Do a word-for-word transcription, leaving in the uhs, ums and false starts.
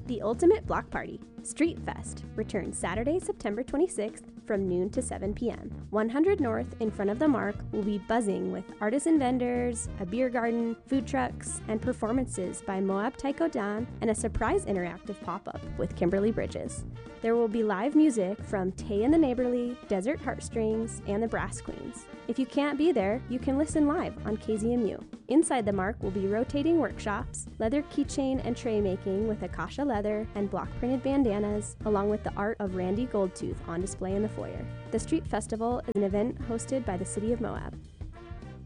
The Ultimate Block Party, Street Fest, returns Saturday, September twenty-sixth from noon to seven p.m. one hundred North in front of the Mark will be buzzing with artisan vendors, a beer garden, food trucks, and performances by Moab Taiko Dan and a surprise interactive pop-up with Kimberly Bridges. There will be live music from Tay and the Neighborly, Desert Heartstrings, and the Brass Queens. If you can't be there, you can listen live on K Z M U. Inside the Mark will be rotating workshops, leather keychain and tray making with Akasha leather and block-printed bandanas, along with the art of Randy Goldtooth on display in the foyer. The Street Festival is an event hosted by the City of Moab.